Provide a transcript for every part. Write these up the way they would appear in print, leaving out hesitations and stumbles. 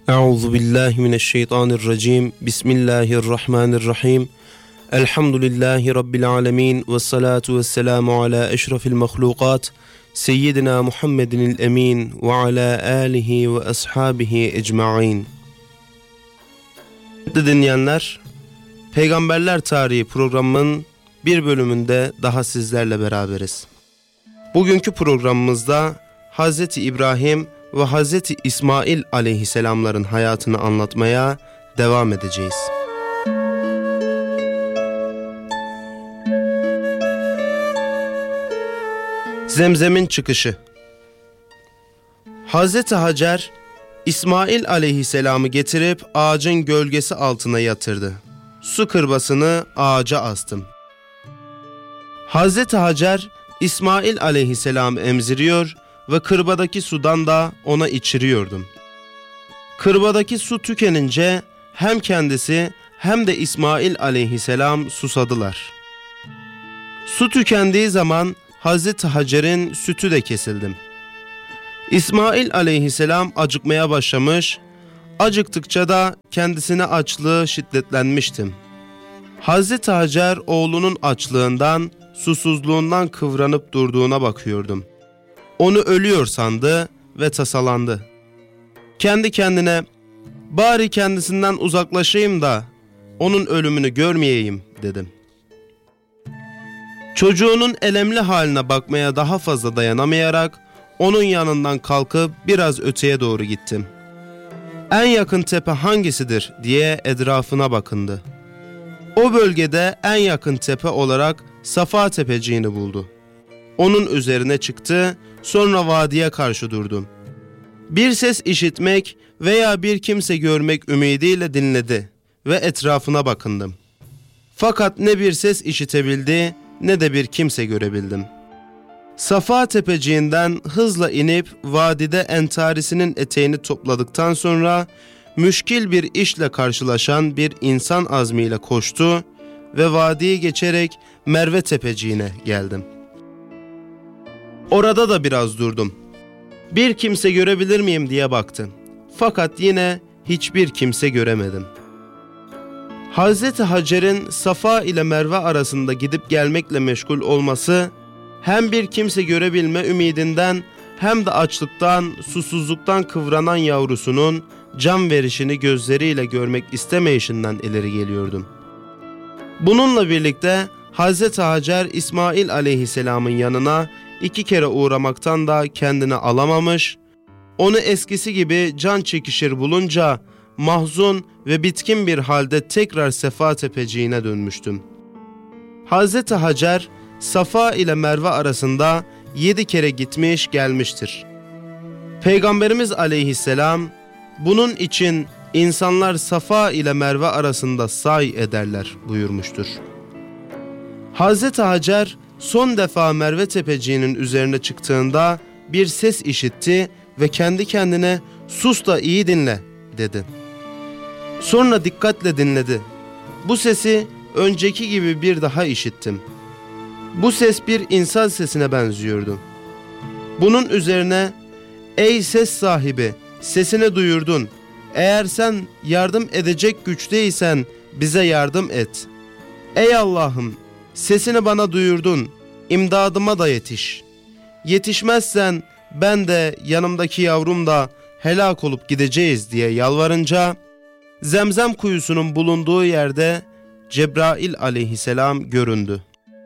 Euzu billahi mineşşeytanirracim. Bismillahirrahmanirrahim. Elhamdülillahi rabbil alamin ve salatu vesselamu ala eşrefil mahlukat seyyidina Muhammedinil emin ve ala alihi ve ashabihi ecmaîn. Dinleyenler, Peygamberler Tarihi programının bir bölümünde daha sizlerle beraberiz. Bugünkü programımızda Hazreti İbrahim ve Hazreti İsmail aleyhisselamların hayatını anlatmaya devam edeceğiz. Zemzem'in çıkışı. Hazreti Hacer, İsmail aleyhisselamı getirip ağacın gölgesi altına yatırdı. Su kırbasını ağaca astım. Hazreti Hacer, İsmail aleyhisselamı emziriyor ve kırbadaki sudan da ona içiriyordum. Kırbadaki su tükenince hem kendisi hem de İsmail aleyhisselam susadılar. Su tükendiği zaman Hazreti Hacer'in sütü de kesildi. İsmail aleyhisselam acıkmaya başlamış, acıktıkça da kendisine açlığı şiddetlenmişti. Hazreti Hacer oğlunun açlığından, susuzluğundan kıvranıp durduğuna bakıyordum. Onu ölüyor sandı ve tasalandı. Kendi kendine, bari kendisinden uzaklaşayım da onun ölümünü görmeyeyim dedim. Çocuğunun elemli haline bakmaya daha fazla dayanamayarak onun yanından kalkıp biraz öteye doğru gittim. En yakın tepe hangisidir diye etrafına bakındı. O bölgede en yakın tepe olarak Safa Tepeciğini buldu. Onun üzerine çıktı, sonra vadiye karşı durdum. Bir ses işitmek veya bir kimse görmek ümidiyle dinledi ve etrafına bakındım. Fakat ne bir ses işitebildi ne de bir kimse görebildim. Safa Tepeciğinden hızla inip vadide entarisinin eteğini topladıktan sonra müşkil bir işle karşılaşan bir insan azmiyle koştu ve vadiyi geçerek Merve Tepeciğine geldim. Orada da biraz durdum. Bir kimse görebilir miyim diye baktım. Fakat yine hiçbir kimse göremedim. Hazreti Hacer'in Safa ile Merve arasında gidip gelmekle meşgul olması, hem bir kimse görebilme ümidinden hem de açlıktan, susuzluktan kıvranan yavrusunun can verişini gözleriyle görmek istemeyişinden ileri geliyordum. Bununla birlikte Hazreti Hacer İsmail aleyhisselamın yanına 2 kere uğramaktan da kendini alamamış, onu eskisi gibi can çekişir bulunca mahzun ve bitkin bir halde tekrar Safa Tepeciğine dönmüştüm. Hazreti Hacer Safa ile Merve arasında 7 kere gitmiş gelmiştir. Peygamberimiz aleyhisselam bunun için insanlar Safa ile Merve arasında sa'i ederler buyurmuştur. Hazreti Hacer son defa Merve Tepeciğinin üzerine çıktığında bir ses işitti ve kendi kendine "Sus da iyi dinle" dedi. Sonra dikkatle dinledi. Bu sesi önceki gibi bir daha işittim. Bu ses bir insan sesine benziyordu. Bunun üzerine "Ey ses sahibi, sesini duyurdun. Eğer sen yardım edecek güçteysen bize yardım et. Ey Allah'ım, sesini bana duyurdun, imdadıma da yetiş. Yetişmezsen ben de yanımdaki yavrum da helak olup gideceğiz" diye yalvarınca Zemzem kuyusunun bulunduğu yerde Cebrail aleyhisselam göründü.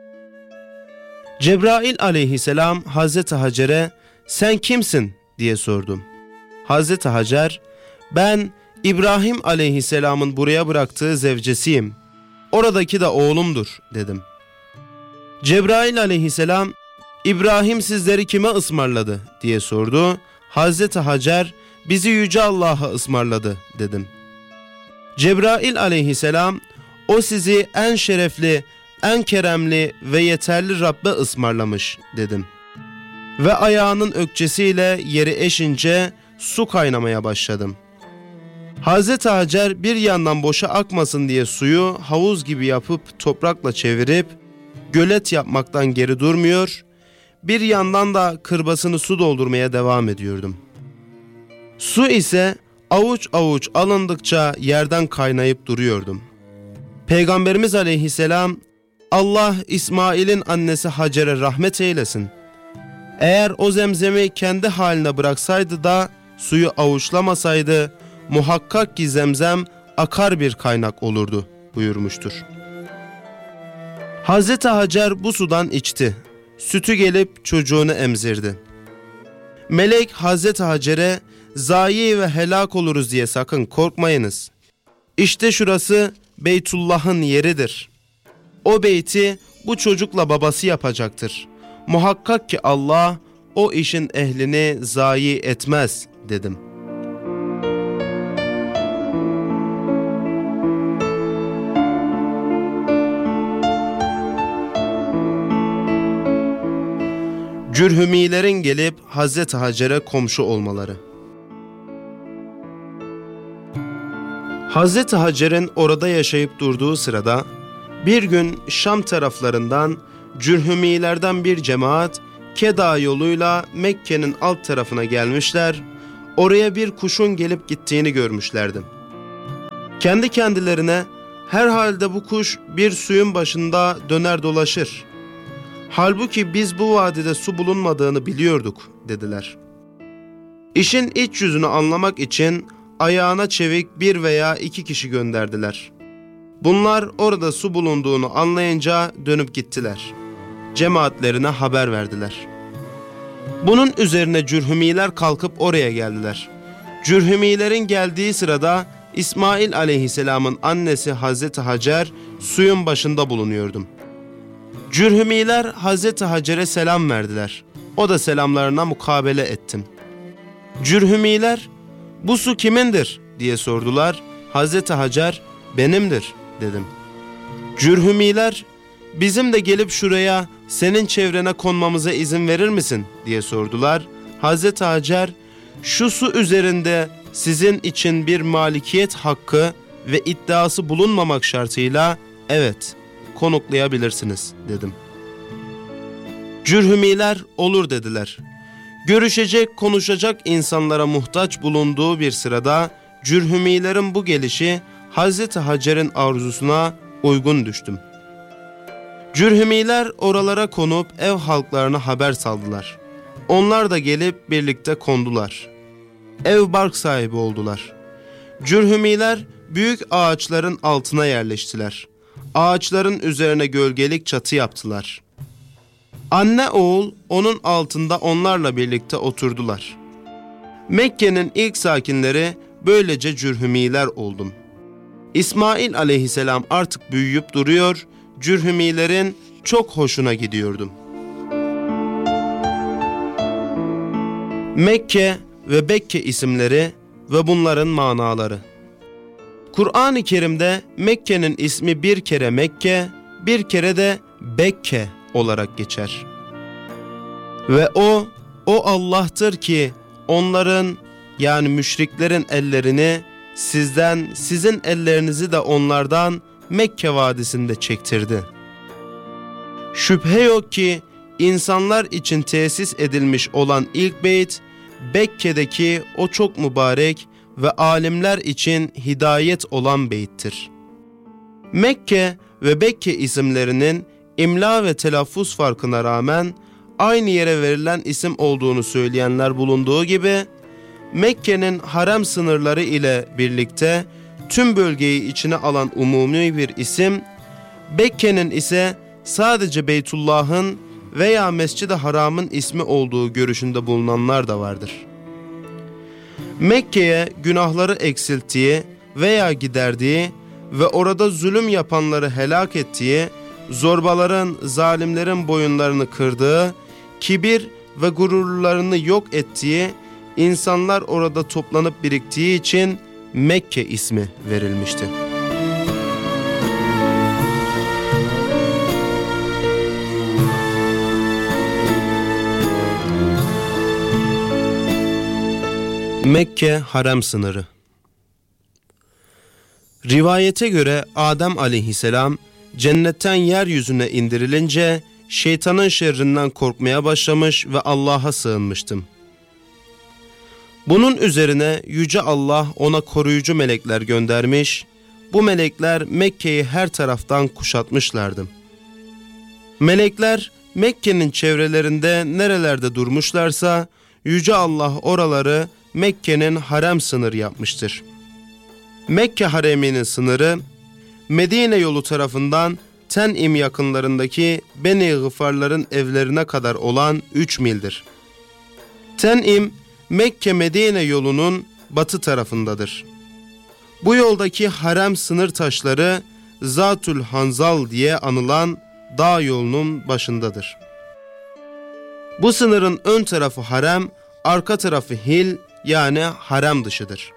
Cebrail aleyhisselam Hazreti Hacer'e "Sen kimsin?" diye sordum. Hazreti Hacer, "Ben İbrahim aleyhisselamın buraya bıraktığı zevcesiyim. Oradaki de oğlumdur" dedim. Cebrail aleyhisselam, "İbrahim sizleri kime ısmarladı?" diye sordu. Hazreti Hacer, "Bizi Yüce Allah'a ısmarladı" dedim. Cebrail aleyhisselam, "O sizi en şerefli, en keremli ve yeterli Rabbe ısmarlamış" dedim. Ve ayağının ökçesiyle yeri eşince su kaynamaya başladım. Hazreti Hacer bir yandan boşa akmasın diye suyu havuz gibi yapıp toprakla çevirip gölet yapmaktan geri durmuyor, bir yandan da kırbasını su doldurmaya devam ediyordum. Su ise avuç avuç alındıkça yerden kaynayıp duruyordum. Peygamberimiz aleyhisselam, Allah İsmail'in annesi Hacer'e rahmet eylesin. Eğer o zemzemi kendi haline bıraksaydı da suyu avuçlamasaydı, muhakkak ki zemzem akar bir kaynak olurdu buyurmuştur. Hazreti Hacer bu sudan içti. Sütü gelip çocuğunu emzirdi. Melek Hazreti Hacer'e zayi ve helak oluruz diye sakın korkmayınız. İşte şurası Beytullah'ın yeridir. O beyti bu çocukla babası yapacaktır. Muhakkak ki Allah o işin ehlini zayi etmez dedim. Cürhümilerin gelip Hazreti Hacer'e komşu olmaları. Hazreti Hacer'in orada yaşayıp durduğu sırada bir gün Şam taraflarından Cürhümilerden bir cemaat Keda yoluyla Mekke'nin alt tarafına gelmişler, oraya bir kuşun gelip gittiğini görmüşlerdi. Kendi kendilerine herhalde bu kuş bir suyun başında döner dolaşır. Halbuki biz bu vadide su bulunmadığını biliyorduk dediler. İşin iç yüzünü anlamak için ayağına çevik bir veya iki kişi gönderdiler. Bunlar orada su bulunduğunu anlayınca dönüp gittiler. Cemaatlerine haber verdiler. Bunun üzerine Cürhümiler kalkıp oraya geldiler. Cürhümilerin geldiği sırada İsmail aleyhisselamın annesi Hazreti Hacer suyun başında bulunuyordu. Cürhümiler Hazreti Hacer'e selam verdiler. O da selamlarına mukabele ettim. Cürhümiler, bu su kimindir diye sordular. Hazreti Hacer, benimdir dedim. Cürhümiler, bizim de gelip şuraya senin çevrene konmamıza izin verir misin diye sordular. Hazreti Hacer, şu su üzerinde sizin için bir malikiyet hakkı ve iddiası bulunmamak şartıyla evet konuklayabilirsiniz dedim. Cürhümiler olur dediler. Görüşecek, konuşacak insanlara muhtaç bulunduğu bir sırada Cürhümilerin bu gelişi Hazreti Hacer'in arzusuna uygun düştüm. Cürhümiler oralara konup ev halklarına haber saldılar. Onlar da gelip birlikte kondular. Ev bark sahibi oldular. Cürhümiler büyük ağaçların altına yerleştiler. Ağaçların üzerine gölgelik çatı yaptılar. Anne oğul onun altında onlarla birlikte oturdular. Mekke'nin ilk sakinleri böylece Cürhümiler oldum. İsmail aleyhisselam artık büyüyüp duruyor, Cürhümilerin çok hoşuna gidiyordum. Mekke ve Bekke isimleri ve bunların manaları. Kur'an-ı Kerim'de Mekke'nin ismi bir kere Mekke, bir kere de Bekke olarak geçer. Ve o Allah'tır ki onların yani müşriklerin ellerini sizden, sizin ellerinizi de onlardan Mekke vadisinde çektirdi. Şüphe yok ki insanlar için tesis edilmiş olan ilk beyt, Bekke'deki o çok mübarek ve alimler için hidayet olan beyttir. Mekke ve Bekke isimlerinin imla ve telaffuz farkına rağmen aynı yere verilen isim olduğunu söyleyenler bulunduğu gibi, Mekke'nin harem sınırları ile birlikte tüm bölgeyi içine alan umumi bir isim, Bekke'nin ise sadece Beytullah'ın veya Mescid-i Haram'ın ismi olduğu görüşünde bulunanlar da vardır. Mekke'ye günahları eksilttiği veya giderdiği ve orada zulüm yapanları helak ettiği, zorbaların, zalimlerin boyunlarını kırdığı, kibir ve gururlarını yok ettiği, insanlar orada toplanıp biriktiği için Mekke ismi verilmişti. Mekke harem sınırı. Rivayete göre Adem aleyhisselam cennetten yeryüzüne indirilince şeytanın şerrinden korkmaya başlamış ve Allah'a sığınmıştım. Bunun üzerine Yüce Allah ona koruyucu melekler göndermiş, bu melekler Mekke'yi her taraftan kuşatmışlardı. Melekler Mekke'nin çevrelerinde nerelerde durmuşlarsa, Yüce Allah oraları Mekke'nin harem sınırı yapmıştır. Mekke hareminin sınırı, Medine yolu tarafından Ten'im yakınlarındaki Beni Gıfarların evlerine kadar olan 3 mildir. Ten'im, Mekke-Medine yolunun batı tarafındadır. Bu yoldaki harem sınır taşları Zatül Hanzal diye anılan dağ yolunun başındadır. Bu sınırın ön tarafı harem, arka tarafı hil yani harem dışıdır.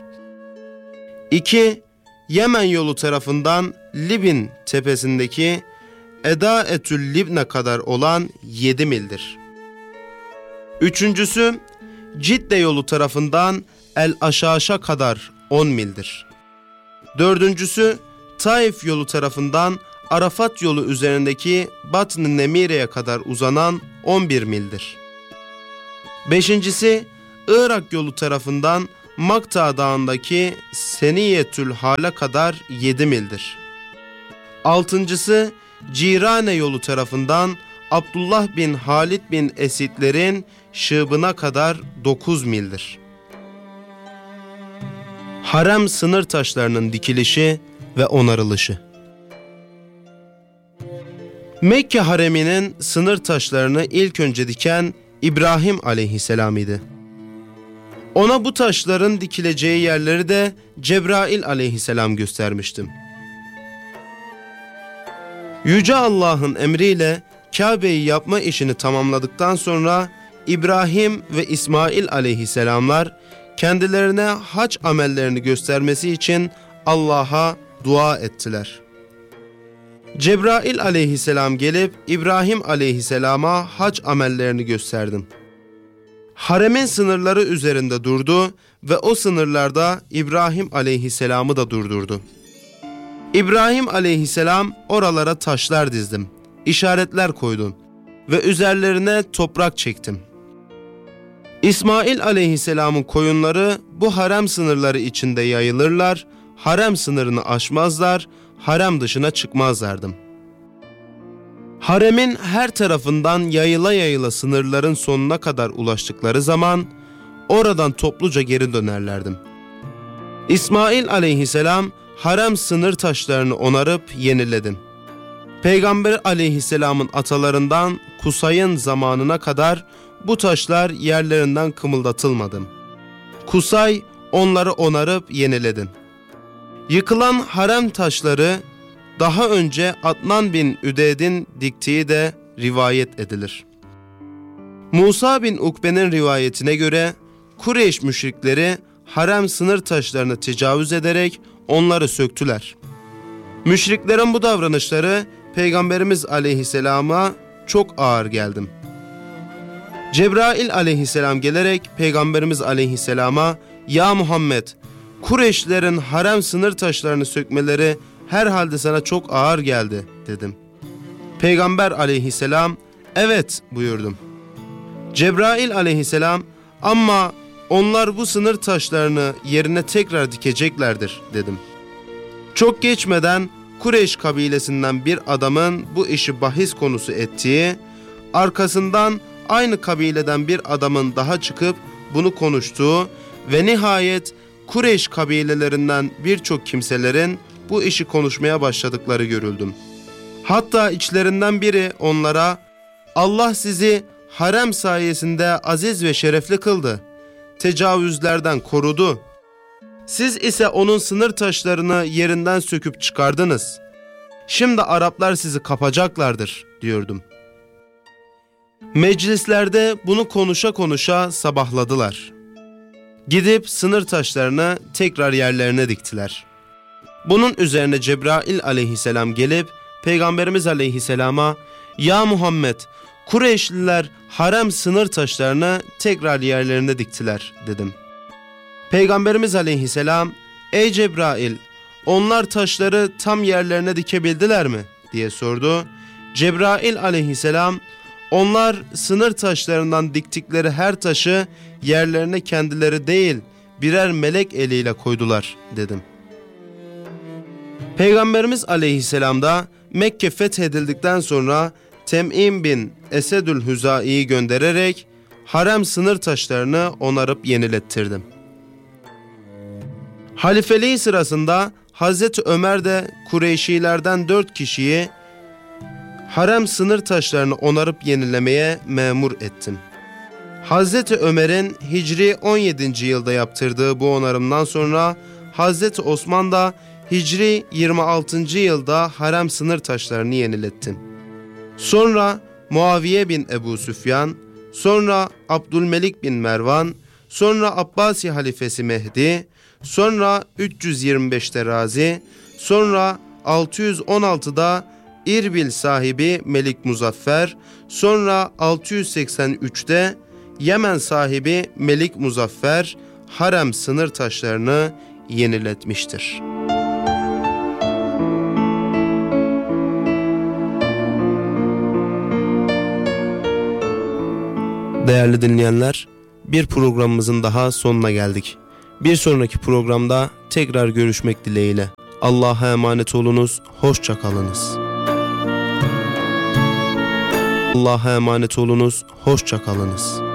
2. Yemen yolu tarafından Libin tepesindeki Edaetül Libne kadar olan 7 mildir. Üçüncüsü, Cidde yolu tarafından El Aşaş'a kadar 10 mildir. Dördüncüsü, Taif yolu tarafından Arafat yolu üzerindeki Batn-ı Nemire'ye kadar uzanan 11 mildir. Beşincisi, Irak yolu tarafından Makta Dağı'ndaki Seniyetül Hal'e kadar 7 mildir. Altıncısı, Cirane yolu tarafından Abdullah bin Halid bin Esidlerin Şıbına kadar 9 mildir. Harem sınır taşlarının dikilişi ve onarılışı. Mekke hareminin sınır taşlarını ilk önce diken İbrahim aleyhisselam idi. Ona bu taşların dikileceği yerleri de Cebrail aleyhisselam göstermiştim. Yüce Allah'ın emriyle Kabe'yi yapma işini tamamladıktan sonra İbrahim ve İsmail aleyhisselamlar kendilerine hac amellerini göstermesi için Allah'a dua ettiler. Cebrail aleyhisselam gelip İbrahim aleyhisselama hac amellerini gösterdim. Haremin sınırları üzerinde durdu ve o sınırlarda İbrahim aleyhisselamı da durdurdu. İbrahim aleyhisselam oralara taşlar dizdim, işaretler koydum ve üzerlerine toprak çektim. İsmail aleyhisselamın koyunları bu harem sınırları içinde yayılırlar, harem sınırını aşmazlar, harem dışına çıkmazlardım. Haremin her tarafından yayıla yayıla sınırların sonuna kadar ulaştıkları zaman oradan topluca geri dönerlerdim. İsmail aleyhisselam harem sınır taşlarını onarıp yeniledim. Peygamber aleyhisselamın atalarından Kusay'ın zamanına kadar bu taşlar yerlerinden kımıldatılmadı. Kusay onları onarıp yeniledim. Yıkılan harem taşları daha önce Adnan bin Üdeyd'in diktiği de rivayet edilir. Musa bin Ukbe'nin rivayetine göre Kureyş müşrikleri harem sınır taşlarını tecavüz ederek onları söktüler. Müşriklerin bu davranışları Peygamberimiz aleyhisselama çok ağır geldi. Cebrail aleyhisselam gelerek Peygamberimiz aleyhisselama "Ya Muhammed, Kureyşlerin harem sınır taşlarını sökmeleri herhalde sana çok ağır geldi" dedim. Peygamber aleyhisselam "Evet" buyurdum. Cebrail aleyhisselam "Ama onlar bu sınır taşlarını yerine tekrar dikeceklerdir" dedim. Çok geçmeden Kureyş kabilesinden bir adamın bu işi bahis konusu ettiği, arkasından aynı kabileden bir adamın daha çıkıp bunu konuştuğu ve nihayet Kureyş kabilelerinden birçok kimselerin bu işi konuşmaya başladıkları görüldüm. Hatta içlerinden biri onlara "Allah sizi harem sayesinde aziz ve şerefli kıldı, tecavüzlerden korudu. Siz ise onun sınır taşlarını yerinden söküp çıkardınız. Şimdi Araplar sizi kapacaklardır" diyordum. Meclislerde bunu konuşa konuşa sabahladılar. Gidip sınır taşlarını tekrar yerlerine diktiler. Bunun üzerine Cebrail aleyhisselam gelip Peygamberimiz aleyhisselama "Ya Muhammed, Kureyşliler harem sınır taşlarını tekrar yerlerine diktiler" dedim. Peygamberimiz aleyhisselam "Ey Cebrail, onlar taşları tam yerlerine dikebildiler mi?" diye sordu. Cebrail aleyhisselam Onlar sınır taşlarından diktikleri her taşı yerlerine kendileri değil birer melek eliyle koydular dedim. Peygamberimiz aleyhisselam da Mekke fethedildikten sonra Tem'im bin Esedül Hüzai'yi göndererek harem sınır taşlarını onarıp yenilettirdim. Halifeliği sırasında Hazreti Ömer de Kureyşilerden 4 kişiyi harem sınır taşlarını onarıp yenilemeye memur ettim. Hazreti Ömer'in Hicri 17. yılda yaptırdığı bu onarımdan sonra Hazreti Osman da Hicri 26. yılda harem sınır taşlarını yenilettim. Sonra Muaviye bin Ebu Süfyan, sonra Abdülmelik bin Mervan, sonra Abbasi halifesi Mehdi, sonra 325'te Razi, sonra 616'da İrbil sahibi Melik Muzaffer, sonra 683'te Yemen sahibi Melik Muzaffer harem sınır taşlarını yeniletmiştir. Değerli dinleyenler, bir programımızın daha sonuna geldik. Bir sonraki programda tekrar görüşmek dileğiyle. Allah'a emanet olunuz, hoşça kalınız. Allah'a emanet olunuz, hoşça kalınız.